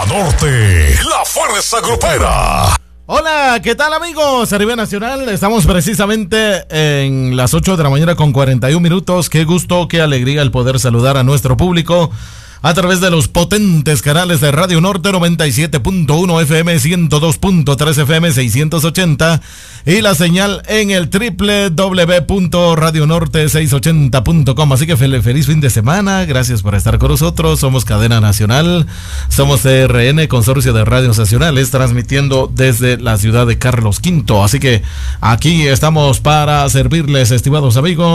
La Norte, la fuerza grupera. Hola, ¿qué tal amigos? Arriba Nacional, estamos precisamente en las 8 de la mañana con 41 minutos. Qué gusto, qué alegría el poder saludar a nuestro público a través de los potentes canales de Radio Norte 97.1 FM, 102.3 FM, 680 y la señal en el www.radionorte680.com. Así que feliz fin de semana, gracias por estar con nosotros. Somos Cadena Nacional, somos CRN, Consorcio de Radios Nacionales, transmitiendo desde la ciudad de Carlos V. Así que aquí estamos para servirles, estimados amigos.